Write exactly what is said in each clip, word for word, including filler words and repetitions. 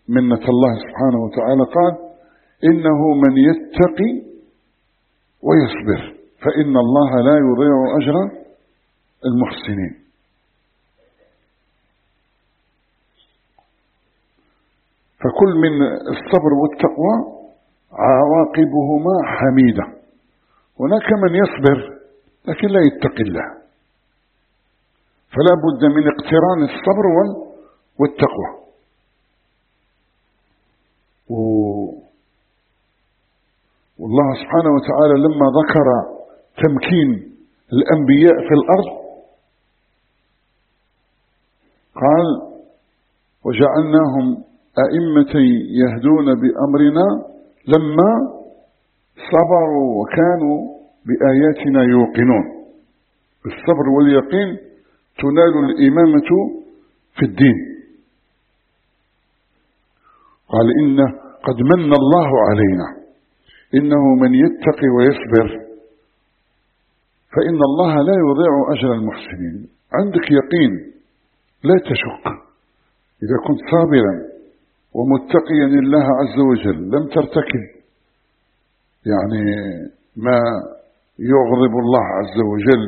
منة الله سبحانه وتعالى قال إنه من يتقي ويصبر فإن الله لا يضيع أجر المحسنين. فكل من الصبر والتقوى عواقبهما حميدة. هناك من يصبر لكن لا يتقي الله، فلا بد من اقتران الصبر والتقوى. والله سبحانه وتعالى لما ذكر تمكين الأنبياء في الأرض قال وجعلناهم أئمة يهدون بأمرنا لما صبروا وكانوا بآياتنا يوقنون. بالصبر واليقين تنال الإمامة في الدين. قال إن قد من الله علينا إنه من يتقي ويصبر فإن الله لا يضيع أجر المحسنين. عندك يقين لا تشك، إذا كنت صابرا ومتقيا لله عز وجل لم ترتكب يعني ما يغضب الله عز وجل،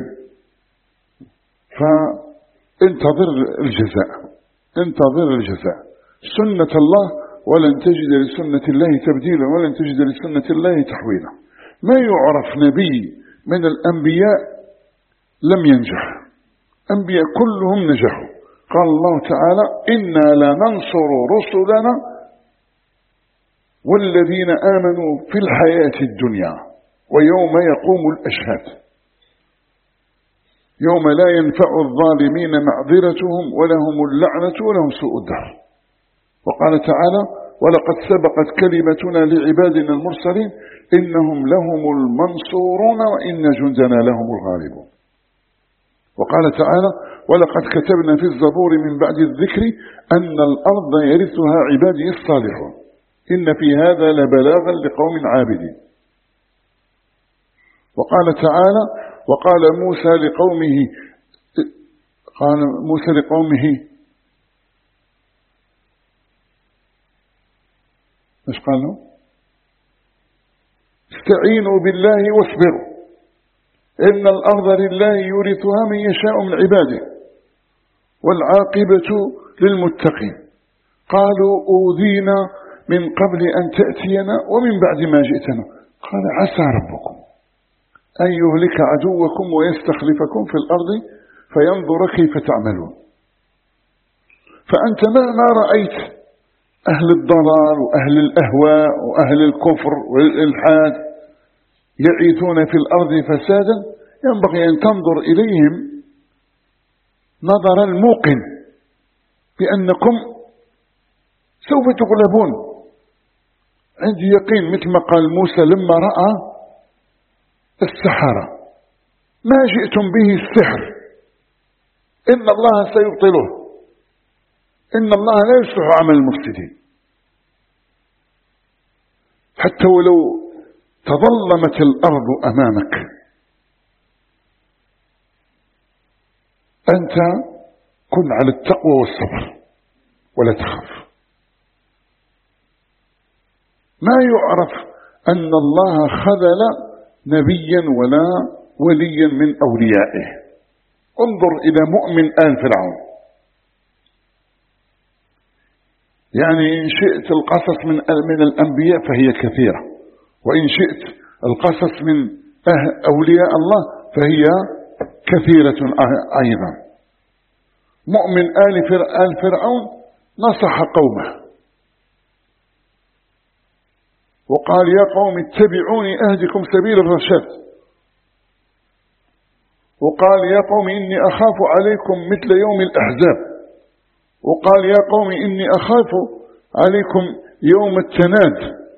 فانتظر الجزاء، انتظر الجزاء. سنة الله ولن تجد لسنة الله تبديلا ولن تجد لسنة الله تحويلا. ما يعرف نبي من الأنبياء لم ينجح، أنبياء كلهم نجحوا. قال الله تعالى إنا لننصر رسلنا والذين آمنوا في الحياة الدنيا ويوم يقوم الأشهاد يوم لا ينفع الظالمين معذرتهم ولهم اللعنة ولهم سوء الدار. وقال تعالى ولقد سبقت كلمتنا لعبادنا المرسلين إنهم لهم المنصورون وإن جندنا لهم الغالبون. وقال تعالى ولقد كتبنا في الزبور من بعد الذكر أن الأرض يرثها عبادي الصالحون إن في هذا لبلاغا لقوم عابدين. وقال تعالى وقال موسى لقومه قال موسى لقومه ايش قال له؟ استعينوا بالله واصبروا إن الأرض لله يورثها من يشاء من عباده والعاقبة للمتقين. قالوا أوذينا من قبل أن تأتينا ومن بعد ما جئتنا قال عسى ربكم أن يهلك عدوكم ويستخلفكم في الأرض فينظر كيف تعملون. فأنت مهما رأيت أهل الضلال وأهل الأهواء وأهل الكفر والإلحاد يعيثون في الأرض فسادا ينبغي أن تنظر إليهم نظر الموقن بأنكم سوف تغلبون. عندي يقين مثل ما قال موسى لما رأى السحرة ما جئتم به السحر إن الله سيبطله إن الله لا يصلح عمل المفسدين. حتى ولو تظلمت الأرض أمامك أنت كن على التقوى والصبر ولا تخاف. ما يعرف أن الله خذل نبيا ولا وليا من أوليائه. انظر إلى مؤمن آل فرعون، يعني إن شئت القصص من من الأنبياء فهي كثيرة، وإن شئت القصص من أولياء الله فهي كثيرة أيضا. مؤمن آل فرعون نصح قومه وقال يا قوم اتبعوني أهدكم سبيل الرشاد، وقال يا قوم إني أخاف عليكم مثل يوم الأحزاب، وقال يا قوم إني أخاف عليكم يوم التناد،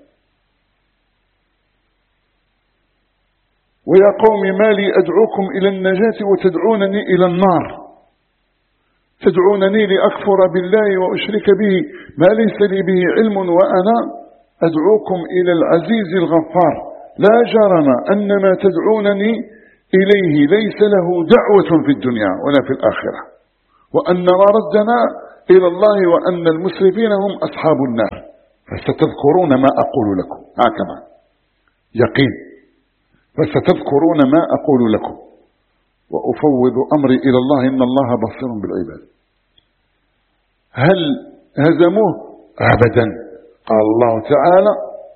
ويا قوم ما لي أدعوكم إلى النجاة وتدعونني إلى النار، تدعونني لأكفر بالله وأشرك به ما ليس لي به علم وأنا أدعوكم إلى العزيز الغفار لا جرم أن ما تدعونني إليه ليس له دعوة في الدنيا ولا في الآخرة، وأن مردنا إلى الله وأن المسرفين هم أصحاب النار، فستذكرون ما أقول لكم. هكذا يقين، فستذكرون ما أقول لكم وأفوض أمري إلى الله إن الله بصير بالعباد. هل هزموه؟ أبدا. قال الله تعالى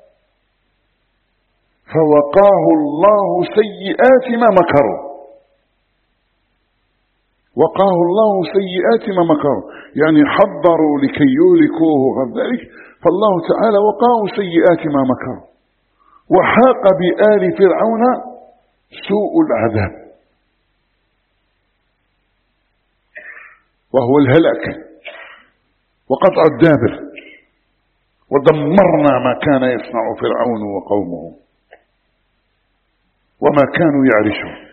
فوقاه الله سيئات ما مكروا، وقاه الله سيئات ما مكروا، يعني حضروا لكي يهلكوه وغير ذلك، فالله تعالى وقاه سيئات ما مكروا، وحاق بآل فرعون سوء العذاب وهو الهلاك وقطع الدابر، ودمرنا ما كان يصنع فرعون وقومه وما كانوا يعرشون.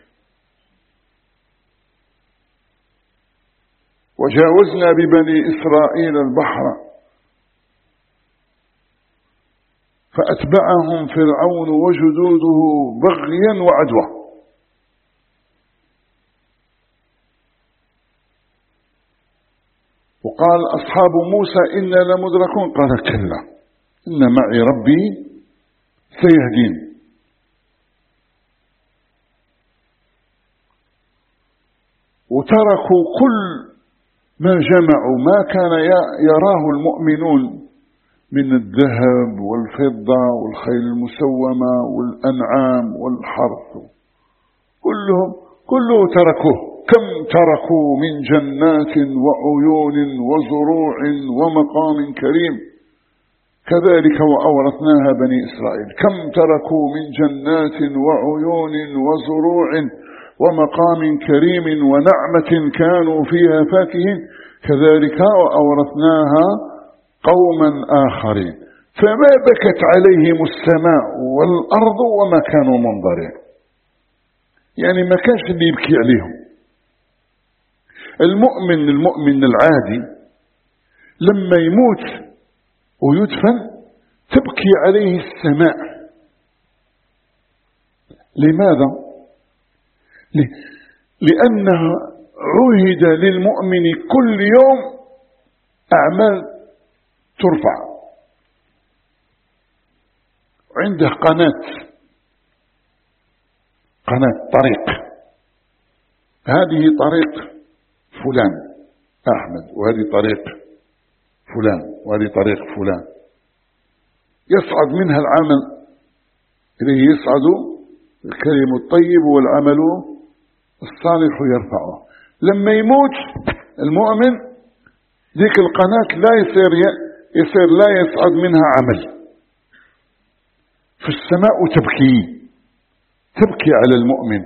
وجاوزنا ببني إسرائيل البحر فأتبعهم فرعون وجنوده بغيا وعدوى. وقال أصحاب موسى إنا لمدركون، قال كلا إن معي ربي سيهدين. وتركوا كل ما جمعوا ما كان يراه المؤمنون من الذهب والفضة والخيل المسومة والأنعام والحرث، كلهم كله تركوه. كم تركوا من جنات وعيون وزروع ومقام كريم، كذلك وأورثناها بني إسرائيل. كم تركوا من جنات وعيون وزروع ومقام كريم ونعمة كانوا فيها فاكهين، كذلك وأورثناها قوما آخرين فما بكت عليهم السماء والأرض وما كانوا منظرين. يعني ما كانش اللي يبكي عليهم. المؤمن المؤمن العادي لما يموت ويدفن تبكي عليه السماء. لماذا؟ لأنه عهد للمؤمن كل يوم أعمال ترفع، عنده قناة قناة طريق، هذه طريق فلان أحمد، وهذه طريق فلان، وهذه طريق فلان، يصعد منها العمل إليه، يصعد الكلم الطيب والعمل الصالح يرفعه. لما يموت المؤمن ذيك القناة لا يصير يصير لا يصعد منها عمل، في السماء تبكي تبكي على المؤمن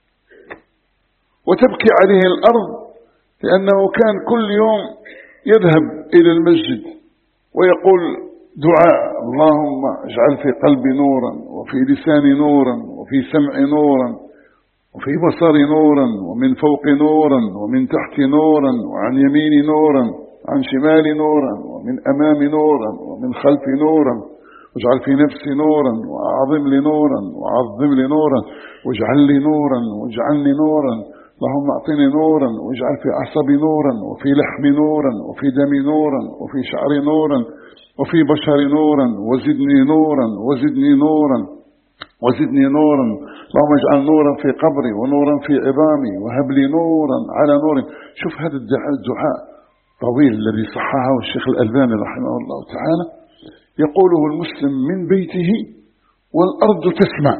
وتبكي عليه الأرض، لأنه كان كل يوم يذهب إلى المسجد ويقول دعاء اللهم اجعل في قلبي نورا وفي لساني نورا وفي سمعي نورا وفي بصري نورا ومن فوق نورا ومن تحت نورا وعن يميني نورا عن شمالي نورا ومن أمامي نورا ومن خلفي نورا، واجعل في نفسي نورا وأعظم لي نورا وعظم لي نورا واجعل لي نورا واجعلني نورا، اللهم اعطني نورا واجعل في أعصابي نورا وفي لحمي نورا وفي دمي نورا وفي شعري نورا وفي بشري نورا وزدني نورا وزدني نورا وزدني نورا، اللهم اجعل نورا في قبري ونورا في عظامي وهب لي نورا على نور. شوف هذا الدعاء طويل الذي صححه الشيخ الألباني رحمه الله تعالى، يقوله المسلم من بيته والأرض تسمع،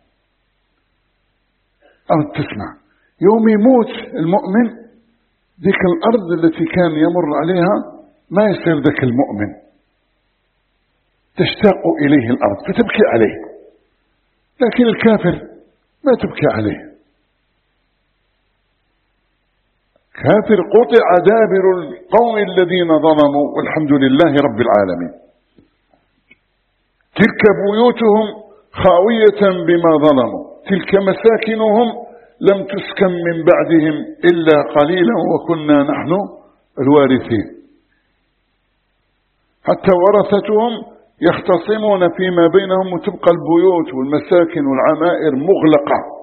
أرض تسمع. يوم يموت المؤمن ذيك الأرض التي كان يمر عليها ما يصير ذاك المؤمن، تشتاق إليه الأرض فتبكي عليه، لكن الكافر ما تبكي عليه. كافر قطع دابر القوم الذين ظلموا والحمد لله رب العالمين. تلك بيوتهم خاوية بما ظلموا، تلك مساكنهم لم تسكن من بعدهم إلا قليلا وكنا نحن الوارثين. حتى ورثتهم يختصمون فيما بينهم وتبقى البيوت والمساكن والعمائر مغلقة